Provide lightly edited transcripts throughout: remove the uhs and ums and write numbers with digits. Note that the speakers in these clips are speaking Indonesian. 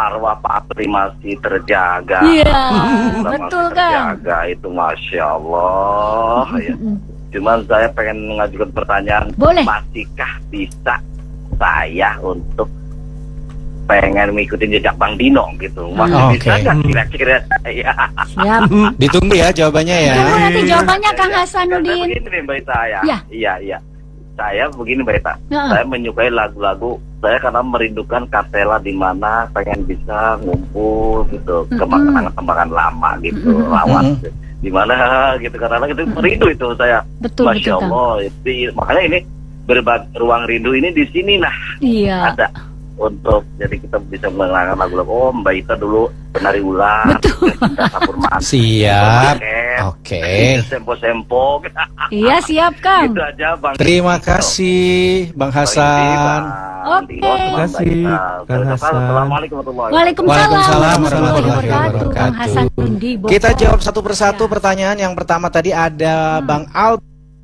arwah Pak Apri masih terjaga. Iya, Kita betul masih kan. terjaga itu Masya Allah ya. Cuman saya pengen mengajukan pertanyaan. Boleh. Masihkah bisa saya untuk pengen mengikuti jejak Bang Dino gitu? Masih bisa Oke. nggak kira-kira saya? Siap. Ditunggu ya jawabannya ya. Tunggu nanti jawabannya Kang Saya Hasanuddin. begini nih Mbak Ita ya. Ya. Iya. Saya begini Mbak Ita. Ya. Saya menyukai lagu-lagu saya karena merindukan Kasela di mana pengen bisa ngumpul gitu kembangan-kembangan lama gitu, lawas di mana gitu karena itu merindu itu saya. Betul, Masya betul, Kang. Allah. Makanya ini berbagai ruang rindu ini di sini Iya. ada untuk jadi kita bisa mengenalkan lagu-lagu. Oh Mbak Ita dulu penari ular, Sapur Mati, Siap. Oke. sempo-sempo. Iya, siap Kang. Gitu aja Bang. Terima kasih Bang Hasan. Oke. Terima kasih, Kang Hasan. Assalamualaikum warahmatullahi Waalaikumsalam warahmatullahi wabarakatuh. wabarakatuh. Kang Hasanuddin Bogor. Kita jawab satu persatu pertanyaan. Yang pertama tadi ada Bang Al.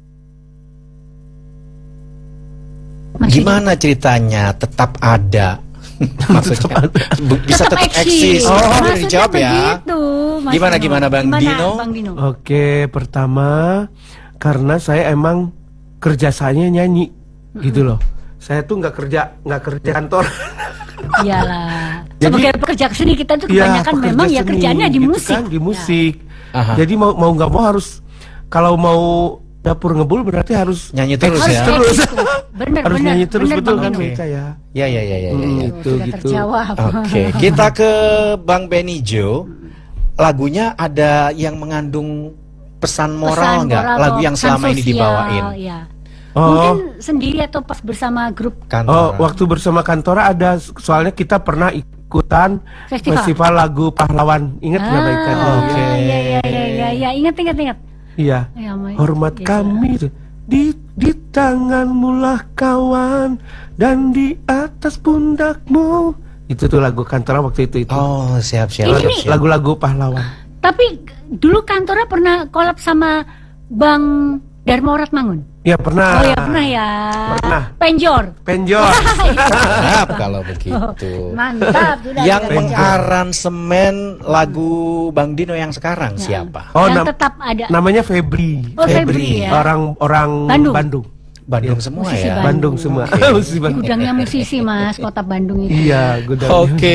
Masih Gimana ceritanya tetap ada? Maksudnya bisa tetap eksis. Oh, Udah maksudnya dijawab ya. begitu, Mas Gimana Bang Dino? Bang Dino? Oke, pertama karena saya emang kerjasanya nyanyi gitu loh. Saya tuh nggak kerja kantor. Iyalah. Jadi- Sebagai pekerja seni kita tuh Iya, kebanyakan pekerja memang ya seni, kerjanya di gitu musik. kan, di musik. Aha. Jadi mau nggak mau harus, kalau mau dapur ngebul berarti harus Nyanyi terus Harus ya. terus. kayak gitu. Bener, Harus bener, nyanyi terus, bener, betul Bang kan Dino. Mika ya. Ya. Itu Sudah gitu. terjawab. Oke, kita ke Bang Benijo. Lagunya ada yang mengandung pesan moral nggak? moral Lagu atau yang pesan selama ini sosial, dibawain ya. Oh. Mungkin sendiri atau pas bersama grup kantor. Waktu bersama Kantora ada, soalnya kita pernah ikutan Festival. lagu pahlawan. Ingat nggak Mbak Ika? Oke. Iya, ingat. Iya. Ya, Hormat gitu. kami di tanganmu lah kawan, dan di atas pundakmu. Itu tuh lagu Kantora waktu itu. Oh, siap. Ini- Lagu-lagu pahlawan. Tapi dulu Kantora pernah kolab sama Bang Darmo Ratmangun. Ya pernah. Oh ya pernah ya. Pernah. Penjor. Penjor. Siap kalau begitu. Mantap. Sudah Yang sudah mengaransemen lagu Bang Dino yang sekarang Ya. siapa? Oh, Yang tetap ada. namanya Febri. Oh, Febri ya. Orang Bandung. Bandung. Bandung semua Musisi ya. Bandung semua. Oke. Musisi Bandung. Gudangnya musisi Mas, kota Bandung itu. Iya, gudang. Oke.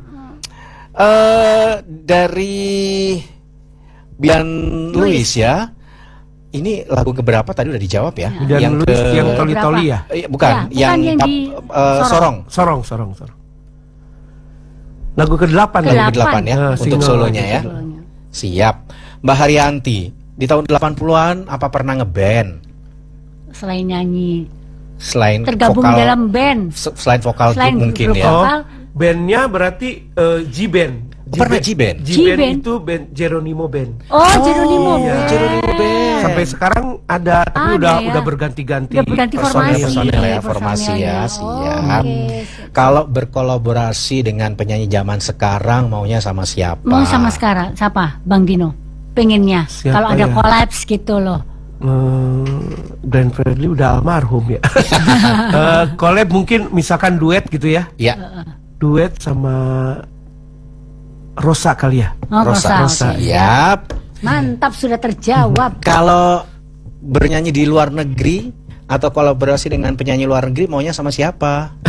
Dari Bian Luis ya. Ini lagu keberapa tadi udah dijawab ya? Dan Luis yang toli-toli ya? Bukan, Ya, bukan yang di Sorong. Sorong. Lagu ke-8 Lagu ke-8 ya, untuk single. solonya ya. Solonya. Siap. Mbak Haryanti, di tahun 80-an apa pernah ngeband? Selain nyanyi, Selain tergabung vokal, dalam band. selain vokal Selain grup mungkin grup ya. vokal. Bandnya berarti G-Band. Pernah G-Band? G-Band itu band Jeronimo Band. Oh, Jeronimo. iya. Band. Jeronimo Band. Sampai sekarang ada, tapi Ada udah ya. berganti-ganti. Udah berganti Personel formasi. ya, formasi ya, Personelnya. siap. Oke. Kalau berkolaborasi dengan penyanyi zaman sekarang maunya sama siapa? Mau sama sekarang siapa? Bang Dino. Pengennya Siapa kalau ada ya? kolaps gitu loh. Glenn Fredly udah almarhum ya. Collab mungkin misalkan duet gitu ya. Ya, Duet sama Rosa kali ya. Oh, Rosa. Rosa. oke. Siap. Mantap, sudah terjawab. Kalau bernyanyi di luar negeri atau kolaborasi dengan penyanyi luar negeri maunya sama siapa?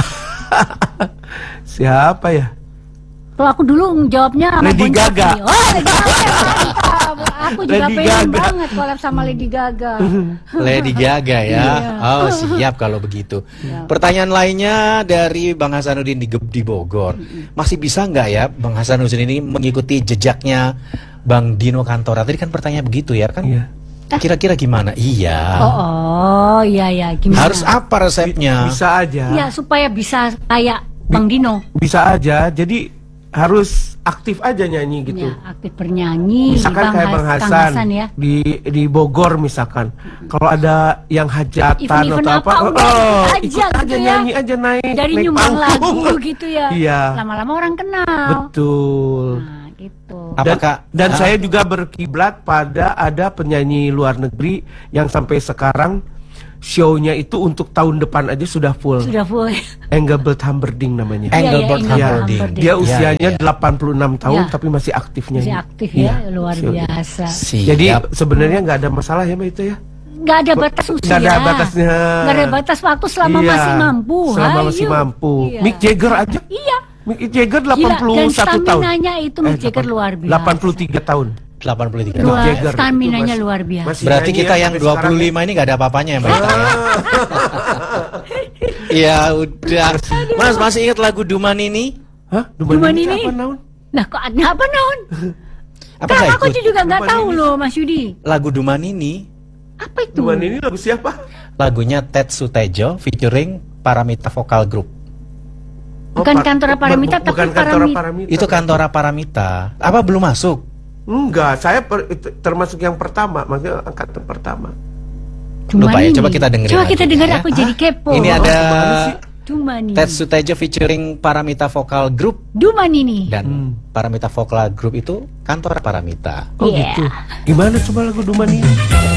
Siapa ya? Kalau aku dulu jawabnya sama Lady Bon Jovi. Gaga. Oh, Lady Gaga. Mantap. Aku juga Lady pengen Gaga. banget collab sama Lady Gaga. Lady Gaga ya. Oh, siap kalau begitu. Pertanyaan lainnya dari Bang Hasanuddin di Bogor. Masih bisa nggak ya Bang Hasanuddin ini mengikuti jejaknya Bang Dino Kantora? Tadi kan pertanyaan begitu ya kan? Iya. Kira-kira gimana? Iya. Oh, iya gimana? Harus apa resepnya? Bisa aja. Ya supaya bisa kayak Bang Dino. Bisa aja. Jadi harus aktif aja nyanyi gitu. Ya, aktif bernyanyi. Misalkan kayak Bang Kang Hasan ya. di Bogor misalkan. Kalau ada yang hajatan Event-event atau apa, udah ikut ikut aja aja gitu ya. nyanyi aja naik. Dari naik nyumbang panggung. lagu gitu ya. Iya. Lama-lama orang kenal. Betul. Nah, gitu. Dan saya juga berkiblat pada ada penyanyi luar negeri yang sampai sekarang show-nya itu untuk tahun depan aja sudah full. Sudah full. Engelbert Humperdinck namanya. Engelbert Iya, Humperdinck. Dia usianya Ya, ya. 86 tahun Ya. tapi masih aktifnya. Masih aktif ya, luar show. biasa. Jadi Siap. sebenarnya nggak ada masalah ya Mbak itu ya. Nggak ada batas usia. Nggak ada batasnya. Nggak ada batas waktu selama Iya, masih mampu. Selama masih Hayu. mampu. Iya. Mick Jagger aja. Iya. Mick Jagger Gila, 81 dan tahun. staminanya itu Mick Jagger luar biasa. 83 tahun. 83 Luar- tahun. Jagger. Staminanya Itu luar biasa. masih Berarti nyanyi kita ya yang sampai sekarang 25 ini nggak ada apa-apanya ya Mbak Ita ya? Ya udah. Mas masih ingat lagu Duman ini? Hah? Duman ini ini? apa naon? Nah, kok apa naon? Apa Kan nggak aku ikut? juga nggak Duman tahu ini. loh, Mas Yudi. Lagu Duman ini Apa itu? Duman ini lagu siapa? lagunya Ted Sutejo featuring Paramita Vocal Group. Bukan Kantora Paramita, tapi bukan Kantora Paramita. Paramita. Itu Kantora Paramita. Apa belum masuk? Enggak, saya termasuk yang pertama, makanya angkatan pertama. Duman Lupa ya, ini. coba kita dengerin Coba kita lagunya dengar, ya. aku jadi kepo. Ini ada gimana sih? Duman ini. Ted Sutejo featuring Paramita Vocal Group Duman ini. dan Paramita Vocal Group itu Kantora Paramita. Oh Yeah. gitu. Gimana coba lagu Duman ini?